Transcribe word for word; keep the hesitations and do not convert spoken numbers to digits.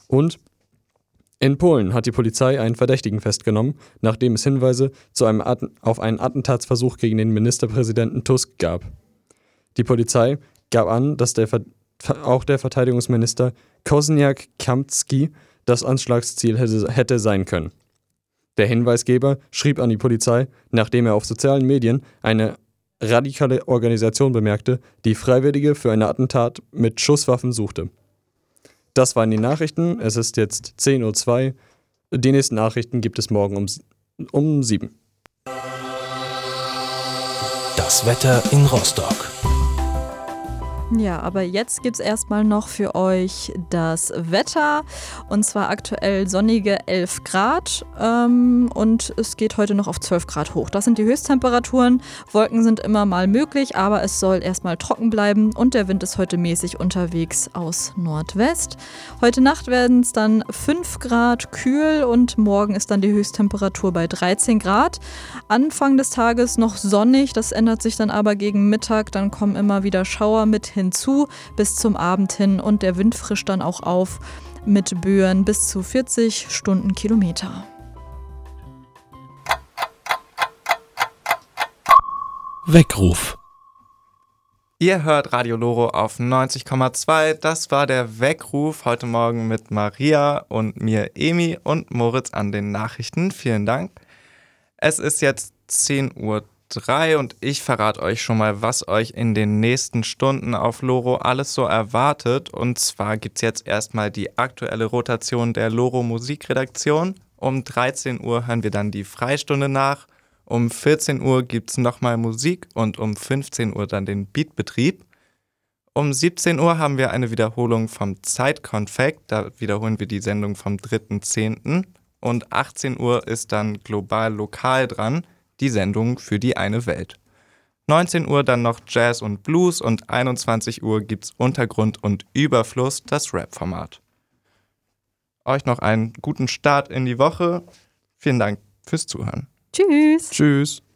Und in Polen hat die Polizei einen Verdächtigen festgenommen, nachdem es Hinweise zu einem Atten- auf einen Attentatsversuch gegen den Ministerpräsidenten Tusk gab. Die Polizei gab an, dass der Ver- auch der Verteidigungsminister Kosiniak-Kamski das Anschlagsziel hätte, hätte sein können. Der Hinweisgeber schrieb an die Polizei, nachdem er auf sozialen Medien eine radikale Organisation bemerkte, die Freiwillige für ein Attentat mit Schusswaffen suchte. Das waren die Nachrichten. Es ist jetzt zehn Uhr zwei. Die nächsten Nachrichten gibt es morgen um, um sieben. Das Wetter in Rostock. Ja, aber jetzt gibt's erstmal noch für euch das Wetter, und zwar aktuell sonnige elf Grad ähm, und es geht heute noch auf zwölf Grad hoch. Das sind die Höchsttemperaturen. Wolken sind immer mal möglich, aber es soll erstmal trocken bleiben und der Wind ist heute mäßig unterwegs aus Nordwest. Heute Nacht werden es dann fünf Grad kühl und morgen ist dann die Höchsttemperatur bei dreizehn Grad. Anfang des Tages noch sonnig, das ändert sich dann aber gegen Mittag, dann kommen immer wieder Schauer mit hinzu bis zum Abend hin und der Wind frischt dann auch auf mit Böen bis zu vierzig Stundenkilometer. Weckruf. Ihr hört Radio Loro auf neunzig Komma zwei. Das war der Weckruf heute Morgen mit Maria und mir, Emi, und Moritz an den Nachrichten. Vielen Dank. Es ist jetzt zehn Uhr drei und ich verrate euch schon mal, was euch in den nächsten Stunden auf Loro alles so erwartet. Und zwar gibt es jetzt erstmal die aktuelle Rotation der Loro Musikredaktion. Um dreizehn Uhr hören wir dann die Freistunde nach. Um vierzehn Uhr gibt es nochmal Musik und um fünfzehn Uhr dann den Beatbetrieb. Um siebzehn Uhr haben wir eine Wiederholung vom Zeitkonfekt. Da wiederholen wir die Sendung vom dritten zehnten Und achtzehn Uhr ist dann global lokal dran. Die Sendung für die eine Welt. neunzehn Uhr dann noch Jazz und Blues und einundzwanzig Uhr gibt's Untergrund und Überfluss, das Rap-Format. Euch noch einen guten Start in die Woche. Vielen Dank fürs Zuhören. Tschüss. Tschüss.